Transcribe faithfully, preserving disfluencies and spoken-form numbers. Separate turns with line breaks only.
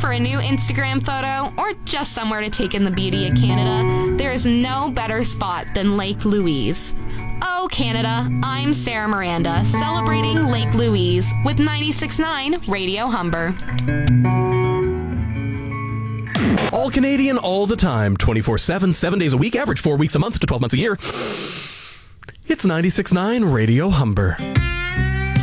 for a new Instagram photo or just somewhere to take in the beauty of Canada, there is no better spot than Lake Louise. Oh, Canada, I'm Sarah Miranda, celebrating Lake Louise with ninety-six point nine Radio Humber.
All Canadian, all the time, twenty-four seven, seven days a week, average four weeks a month to twelve months a year. It's ninety-six point nine Radio Humber.